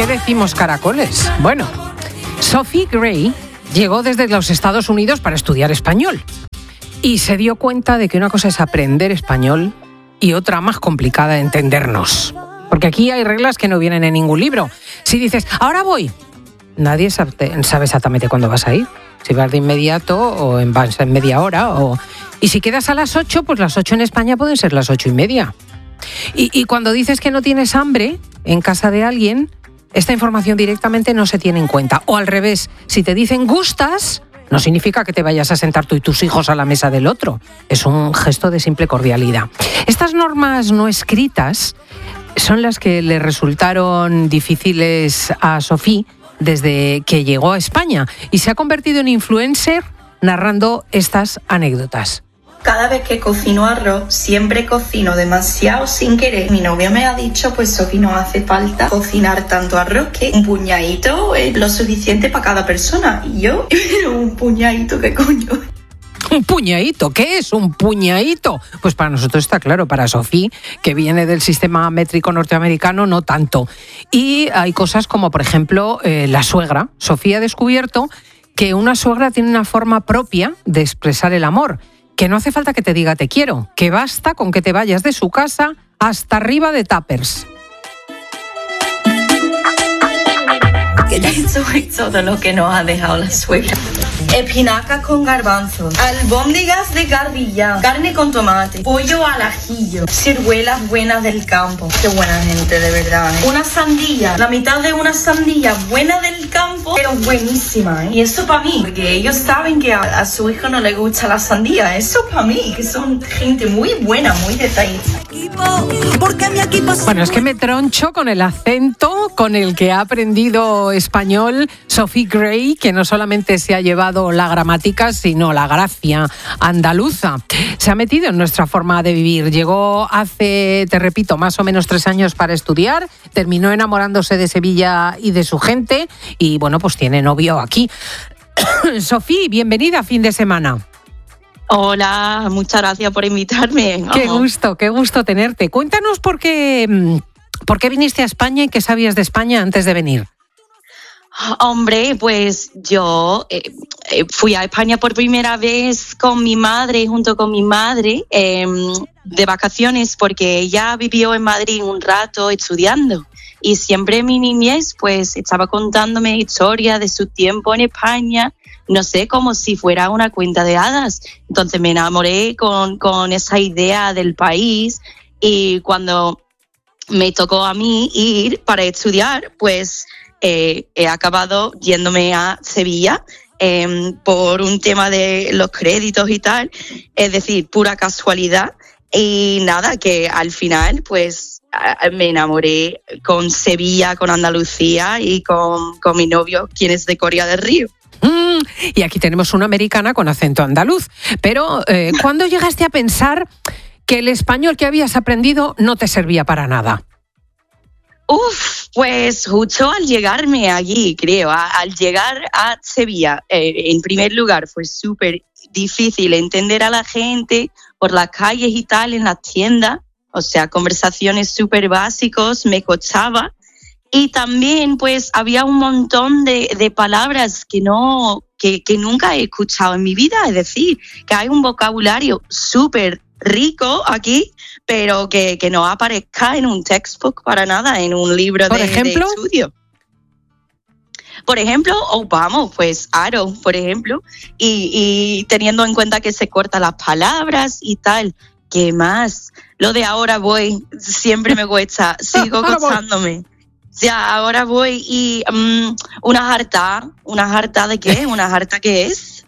qué decimos caracoles? Bueno, Sophie Gray llegó desde los Estados Unidos para estudiar español y se dio cuenta de que una cosa es aprender español y otra más complicada de entendernos. Porque aquí hay reglas que no vienen en ningún libro. Si dices, ahora voy, nadie sabe exactamente cuándo vas a ir. Si vas de inmediato o vas en media hora. Y si quedas a las 8, pues las 8 en España pueden ser las 8:30. Y cuando dices que no tienes hambre en casa de alguien, esta información directamente no se tiene en cuenta. O al revés, si te dicen gustas, no significa que te vayas a sentar tú y tus hijos a la mesa del otro. Es un gesto de simple cordialidad. Estas normas no escritas son las que le resultaron difíciles a Sophie desde que llegó a España y se ha convertido en influencer narrando estas anécdotas. Cada vez que cocino arroz, siempre cocino demasiado sin querer. Mi novio me ha dicho, pues Sophie, no hace falta cocinar tanto arroz, que un puñadito es lo suficiente para cada persona. Y yo, un puñadito, ¿qué coño? ¿Un puñadito? ¿Qué es un puñadito? Pues para nosotros está claro, para Sophie, que viene del sistema métrico norteamericano, no tanto. Y hay cosas como, por ejemplo, la suegra. Sophie ha descubierto que una suegra tiene una forma propia de expresar el amor, que no hace falta que te diga te quiero, que basta con que te vayas de su casa hasta arriba de tuppers. Eso es todo lo que nos ha dejado la suegra. Espinacas con garbanzos, albóndigas de garbilla, carne con tomate, pollo al ajillo, ciruelas buenas del campo. Qué buena gente, de verdad, ¿eh? Una sandía, la mitad de una sandía buena del campo, pero buenísima, ¿eh? Y eso para mí, porque ellos saben que a su hijo no le gusta la sandía. Eso para mí, que son gente muy buena, muy detallista. Bueno, es que me troncho con el acento con el que ha aprendido español Sophie Gray, que no solamente se ha llevado la gramática, sino la gracia andaluza. Se ha metido en nuestra forma de vivir. Llegó hace, te repito, más o menos 3 años para estudiar, terminó enamorándose de Sevilla y de su gente y, bueno, pues tiene novio aquí. Sophie, bienvenida a Fin de Semana. Hola, muchas gracias por invitarme. Qué gusto tenerte. Cuéntanos por qué viniste a España y qué sabías de España antes de venir. Hombre, pues yo fui a España por primera vez con mi madre, junto con mi madre, de vacaciones, porque ella vivió en Madrid un rato estudiando. Y siempre en mi niñez, pues estaba contándome historias de su tiempo en España, no sé, como si fuera una cuenta de hadas. Entonces me enamoré con esa idea del país y cuando me tocó a mí ir para estudiar, pues he acabado yéndome a Sevilla por un tema de los créditos y tal, es decir, pura casualidad. Y nada, que al final pues me enamoré con Sevilla, con Andalucía y con mi novio, quien es de Coria del Río. Y aquí tenemos una americana con acento andaluz. Pero, ¿cuándo llegaste a pensar que el español que habías aprendido no te servía para nada? Pues justo al llegarme allí, creo, al llegar a Sevilla, en primer lugar fue súper difícil entender a la gente por las calles y tal, en las tiendas, o sea, conversaciones súper básicos, me costaba. Y también, pues, había un montón de palabras que nunca he escuchado en mi vida, es decir, que hay un vocabulario súper rico aquí, pero que no aparezca en un textbook para nada, en un libro de estudio. Por ejemplo, pues aro, por ejemplo, y teniendo en cuenta que se cortan las palabras y tal. ¿Qué más? Lo de ahora voy, siempre me cuesta, sigo costándome. Ya, ahora voy y una jarta ¿de qué? ¿Una jarta qué es?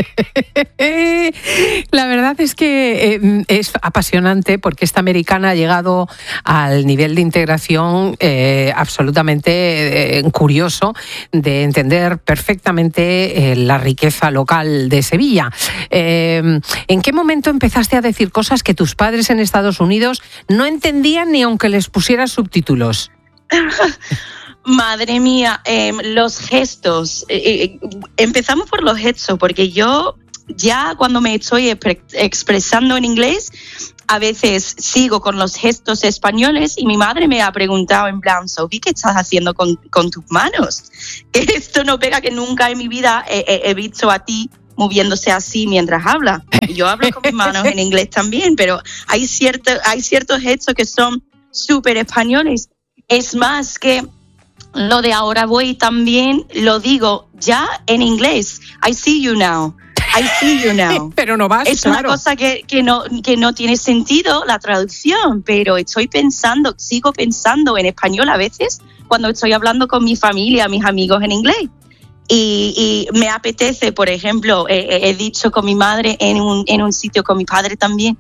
La verdad es que es apasionante porque esta americana ha llegado al nivel de integración absolutamente curioso de entender perfectamente la riqueza local de Sevilla. ¿En qué momento empezaste a decir cosas que tus padres en Estados Unidos no entendían ni aunque les pusieras subtítulos? Madre mía, los gestos. Empezamos por los gestos, porque yo ya cuando me estoy expresando en inglés, a veces sigo con los gestos españoles y mi madre me ha preguntado en plan, Sophie, ¿qué estás haciendo con tus manos? Que esto no pega, que nunca en mi vida he visto a ti moviéndose así mientras habla. Yo hablo con mis manos en inglés también, pero hay ciertos gestos que son súper españoles. Es más que lo de ahora voy también lo digo ya en inglés. I see you now. I see you now. Pero no vas, es claro. Una cosa que no tiene sentido la traducción, pero sigo pensando en español a veces cuando estoy hablando con mi familia, mis amigos en inglés. Y me apetece, por ejemplo, he dicho con mi madre en un sitio, con mi padre también,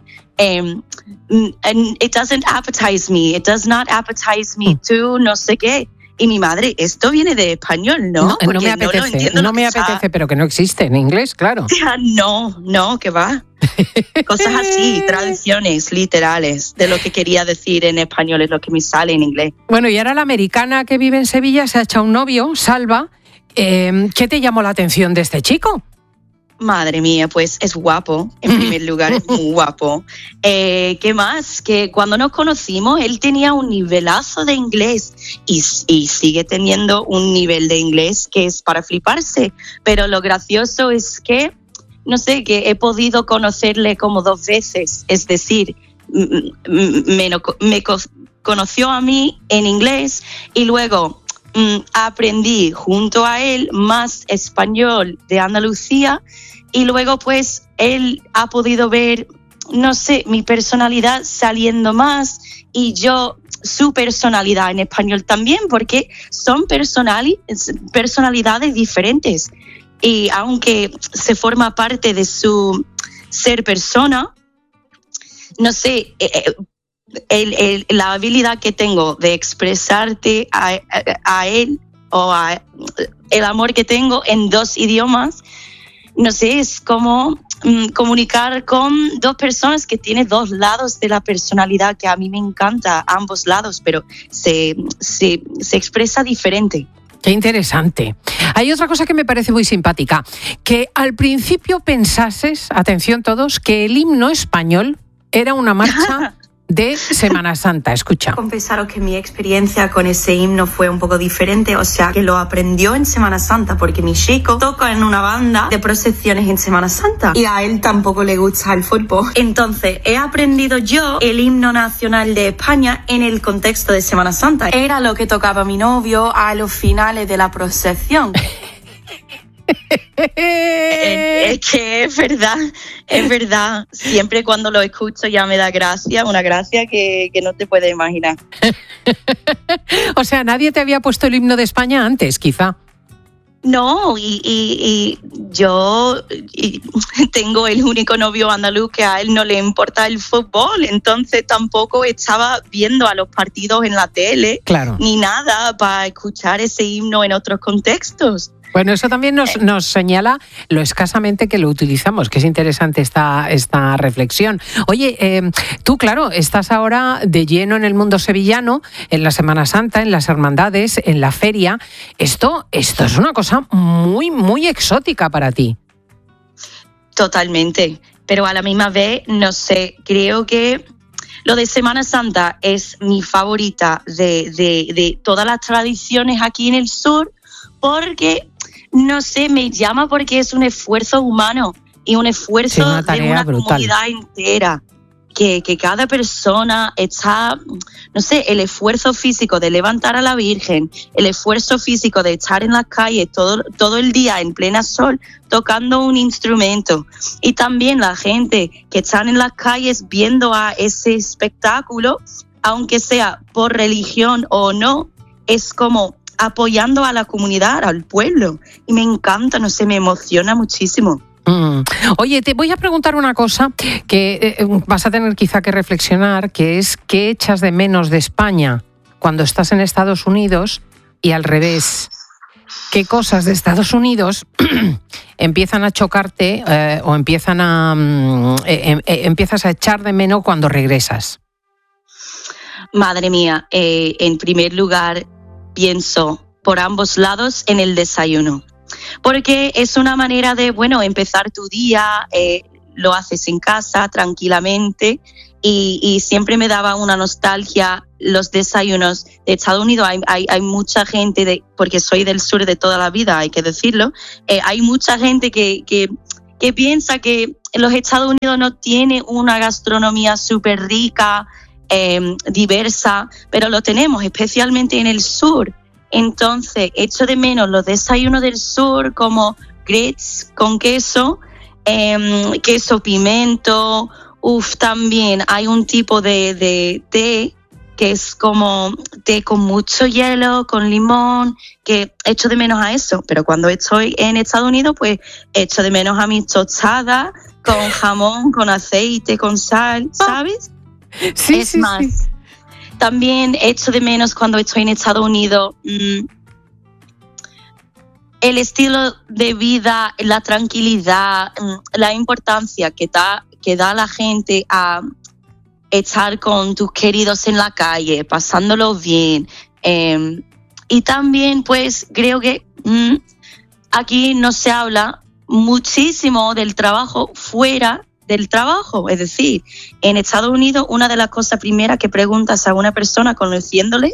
it doesn't appetize me, it does not appetize me to no sé qué. Y mi madre, esto viene de español, ¿no? No me apetece, no me apetece, pero que no existe en inglés, claro. No, que va. Cosas así, traducciones literales de lo que quería decir en español es lo que me sale en inglés. Bueno, y ahora la americana que vive en Sevilla se ha echado un novio, Salva. ¿Qué te llamó la atención de este chico? Madre mía, pues es guapo, en primer lugar, es muy guapo. ¿Qué más? Que cuando nos conocimos, él tenía un nivelazo de inglés y sigue teniendo un nivel de inglés que es para fliparse. Pero lo gracioso es que, no sé, que he podido conocerle como 2 veces. Es decir, me conoció a mí en inglés y luego aprendí junto a él más español de Andalucía y luego pues él ha podido ver, no sé, mi personalidad saliendo más y yo su personalidad en español también, porque son personalidades diferentes y aunque se forma parte de su ser persona, no sé, la habilidad que tengo de expresarte a él o el amor que tengo en 2 idiomas, no sé, es como comunicar con 2 personas que tienen 2 lados de la personalidad, que a mí me encanta ambos lados, pero se expresa diferente. Qué interesante. Hay otra cosa que me parece muy simpática, que al principio pensases, atención todos, que el himno español era una marcha de Semana Santa. Escucha. Confesaros que mi experiencia con ese himno fue un poco diferente, o sea, que lo aprendió en Semana Santa, porque mi chico toca en una banda de procesiones en Semana Santa y a él tampoco le gusta el fútbol. Entonces, he aprendido yo el himno nacional de España en el contexto de Semana Santa. Era lo que tocaba mi novio a los finales de la procesión. Es que es verdad. Siempre cuando lo escucho ya me da gracia, una gracia que no te puedes imaginar. O sea, nadie te había puesto el himno de España antes, quizá. No, y yo tengo el único novio andaluz que a él no le importa el fútbol, entonces tampoco estaba viendo a los partidos en la tele, claro, ni nada para escuchar ese himno en otros contextos. Bueno, eso también nos señala lo escasamente que lo utilizamos, que es interesante esta reflexión. Oye, tú, claro, estás ahora de lleno en el mundo sevillano, en la Semana Santa, en las hermandades, en la feria. Esto es una cosa muy, muy exótica para ti. Totalmente, pero a la misma vez, no sé, creo que lo de Semana Santa es mi favorita de todas las tradiciones aquí en el sur, porque no sé, me llama porque es un esfuerzo humano y un esfuerzo de una comunidad entera. Que cada persona está, no sé, el esfuerzo físico de levantar a la Virgen, el esfuerzo físico de estar en las calles todo el día en plena sol tocando un instrumento, y también la gente que están en las calles viendo a ese espectáculo, aunque sea por religión o no, es como apoyando a la comunidad, al pueblo, y me encanta, no sé, me emociona muchísimo. Oye, te voy a preguntar una cosa que vas a tener quizá que reflexionar, que es ¿qué echas de menos de España cuando estás en Estados Unidos y al revés? ¿Qué cosas de Estados Unidos empiezan a chocarte o empiezas a echar de menos cuando regresas? Madre mía, en primer lugar pienso por ambos lados en el desayuno, porque es una manera de, bueno, empezar tu día, lo haces en casa tranquilamente y siempre me daba una nostalgia los desayunos de Estados Unidos. Hay mucha gente, porque soy del sur de toda la vida, hay que decirlo, hay mucha gente que piensa que los Estados Unidos no tiene una gastronomía súper rica, diversa, pero lo tenemos, especialmente en el sur. Entonces, echo de menos los desayunos del sur como grits con queso, queso pimento. También hay un tipo de té que es como té con mucho hielo, con limón, que echo de menos a eso. Pero cuando estoy en Estados Unidos, pues echo de menos a mis tostadas con jamón, con aceite, con sal, ¿sabes? Sí, es más, sí. También echo de menos cuando estoy en Estados Unidos el estilo de vida, la tranquilidad, la importancia que da la gente a estar con tus queridos en la calle, pasándolo bien. Y también, pues, creo que aquí no se habla muchísimo del trabajo fuera del trabajo. Es decir, en Estados Unidos, una de las cosas primeras que preguntas a una persona conociéndole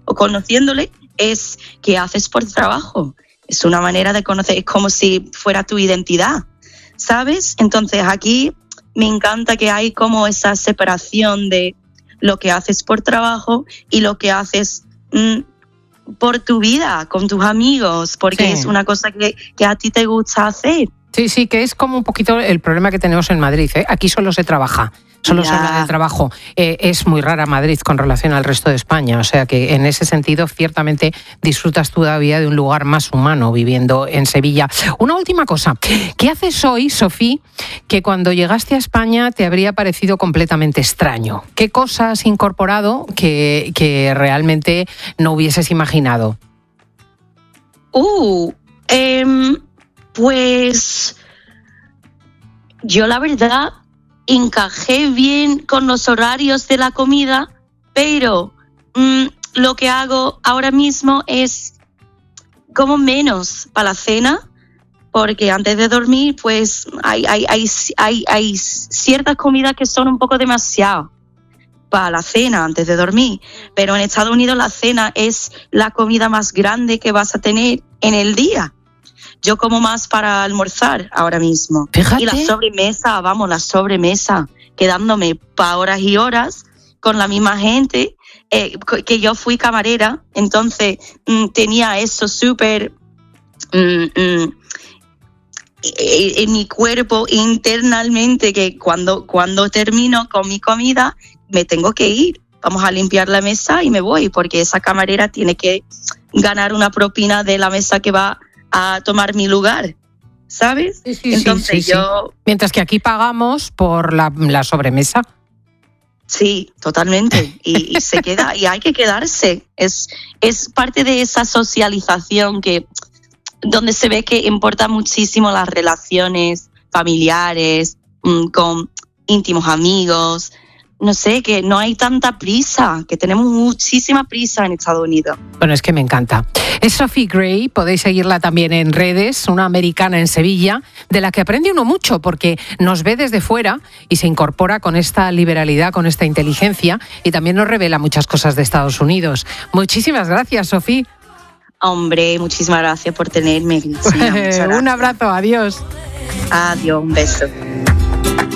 es ¿qué haces por trabajo? Es una manera de conocer, es como si fuera tu identidad, ¿sabes? Entonces aquí me encanta que hay como esa separación de lo que haces por trabajo y lo que haces por tu vida, con tus amigos, porque sí, es una cosa que a ti te gusta hacer. Sí, que es como un poquito el problema que tenemos en Madrid, ¿eh? Aquí solo se trabaja. Solo se habla del trabajo. Es muy rara Madrid con relación al resto de España, o sea que en ese sentido ciertamente disfrutas todavía de un lugar más humano viviendo en Sevilla. Una última cosa, ¿qué haces hoy, Sofía, que cuando llegaste a España te habría parecido completamente extraño? ¿Qué cosas has incorporado que realmente no hubieses imaginado? Pues yo la verdad encajé bien con los horarios de la comida, pero lo que hago ahora mismo es como menos para la cena, porque antes de dormir pues hay ciertas comidas que son un poco demasiado para la cena antes de dormir, pero en Estados Unidos la cena es la comida más grande que vas a tener en el día. Yo como más para almorzar ahora mismo. Fíjate. Y la sobremesa, quedándome para horas y horas con la misma gente, que yo fui camarera, entonces tenía eso súper en mi cuerpo internamente, que cuando termino con mi comida me tengo que ir. Vamos a limpiar la mesa y me voy, porque esa camarera tiene que ganar una propina de la mesa que va a tomar mi lugar, ¿sabes? Sí, entonces yo... Mientras que aquí pagamos por la sobremesa. Sí, totalmente. Y se queda, y hay que quedarse. Es parte de esa socialización donde se ve que importa muchísimo las relaciones familiares, con íntimos amigos. No sé, que no hay tanta prisa, que tenemos muchísima prisa en Estados Unidos. Bueno, es que me encanta. Es Sofía Gray, podéis seguirla también en redes, una americana en Sevilla, de la que aprende uno mucho, porque nos ve desde fuera y se incorpora con esta liberalidad, con esta inteligencia, y también nos revela muchas cosas de Estados Unidos. Muchísimas gracias, Sofía. Hombre, muchísimas gracias por tenerme. Un abrazo, adiós. Adiós, un beso.